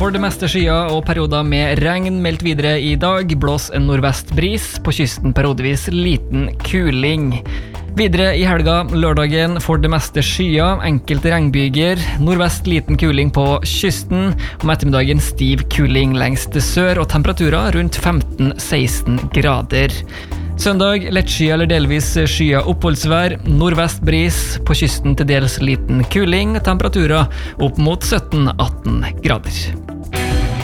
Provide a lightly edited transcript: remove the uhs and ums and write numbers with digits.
For det meste skyer og perioder med regn meldt videre I dag. Blås en nordvestbris, på kysten periodevis liten kuling. Videre I helga, lørdagen, for det meste skyer, enkelte regnbyger, nordvest liten kuling på kysten, om ettermiddagen stiv kuling lengst sør og temperaturer rundt 15-16 grader. Søndag, lettsky eller delvis skyet oppholdsvær, nordvest bris, på kysten til dels liten kuling, temperaturer opp mot 17-18 grader.